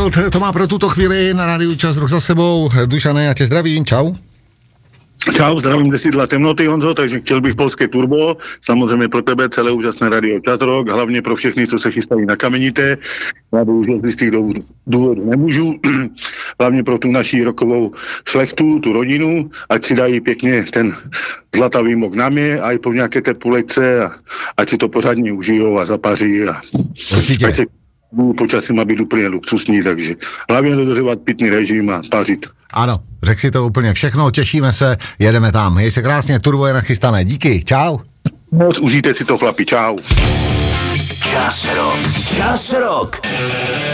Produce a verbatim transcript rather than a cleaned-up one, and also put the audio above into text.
Arnold to má pro tuto chvíli na rádiu Čas Rock za sebou. Dušane, já tě zdravím, čau. Čau, zdravím ze sídla Temnoty, Honzo, takže chtěl bych polské turbo, samozřejmě pro tebe celé úžasné radio Čas Rock, hlavně pro všechny, co se chystají na Kamenité. Já bohužel z těch důvodů nemůžu, hlavně pro tu naší rokovou šlechtu, tu rodinu, ať si dají pěkně ten zlatavý mok na mě, a i po nějaké tepulejce, a ať si to pořádně užijou a zapaří. A určitě. Ať se počasí má být úplně luxusní, takže hlavně dodržovat pitný režim a pařit. Ano, řekl si to úplně všechno, těšíme se, jedeme tam. Měj se krásně, turbo je nachystané. Díky, čau. Moc užijte si to, chlapi, čau. Čas Rock. Čas Rock.